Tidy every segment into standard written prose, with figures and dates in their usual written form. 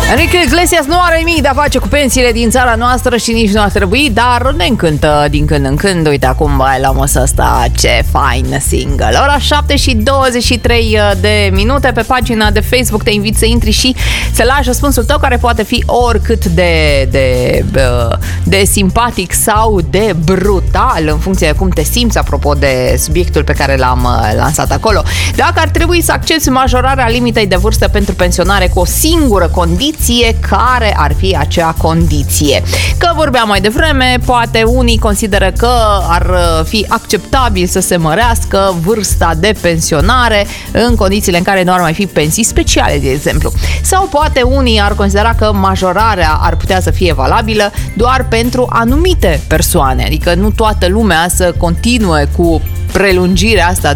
Enrique Iglesias nu are nimic de a face cu pensiile din țara noastră și nici nu ar trebui, dar ne încântă din când în când. Uite acum bailam ăsta, ce fain single. Ora 7 și 23 de minute. Pe pagina de Facebook te invit să intri și să lași răspunsul tău, care poate fi oricât de simpatic sau de brutal, în funcție de cum te simți, apropo de subiectul pe care l-am lansat acolo. Dacă ar trebui să accepți majorarea limitei de vârstă pentru pensionare cu o singură condiție, care ar fi acea condiție? Că vorbeam mai devreme, poate unii consideră că ar fi acceptabil să se mărească vârsta de pensionare în condițiile în care nu ar mai fi pensii speciale, de exemplu. Sau poate unii ar considera că majorarea ar putea să fie valabilă doar pentru anumite persoane, adică nu toată lumea să continue cu prelungirea asta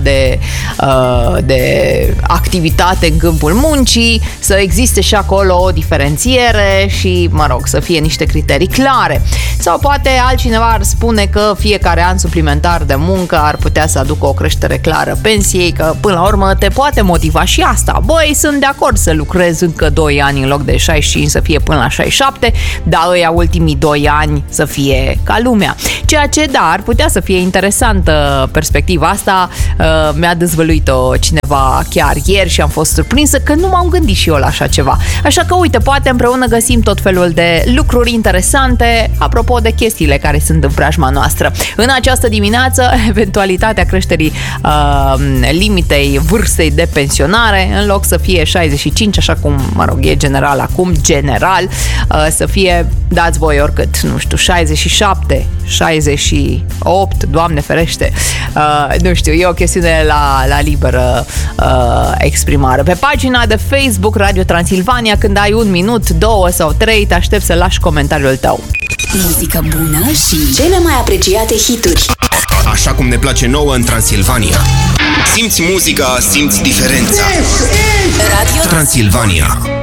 de activitate în câmpul muncii, să existe și acolo o diferențiere și, mă rog, să fie niște criterii clare. Sau poate altcineva ar spune că fiecare an suplimentar de muncă ar putea să aducă o creștere clară pensiei, că până la urmă te poate motiva și asta. Băi, sunt de acord să lucrez încă 2 ani în loc de 65 să fie până la 67, dar ăia ultimii 2 ani să fie ca lumea. Ceea ce, da, ar putea să fie interesantă perspectiva asta, mi-a dezvăluit-o cineva chiar ieri și am fost surprinsă că nu m-am gândit și eu la așa ceva. Așa că, uite, poate împreună găsim tot felul de lucruri interesante apropo de chestiile care sunt în preajma noastră. În această dimineață, eventualitatea creșterii limitei vârstei de pensionare, în loc să fie 65, așa cum, mă rog, e general acum, să fie, dați voi oricât, nu știu, 67, 68, Doamne ferește, nu știu, e o chestiune la liberă exprimare. Pe pagina de Facebook Radio Transilvania, când ai 1 minut, 2 sau 3, te aștept să lași comentariul tău. Muzică bună și cele mai apreciate hituri. Așa cum ne place nouă în Transilvania. Simți muzica, simți diferența. Radio Transilvania.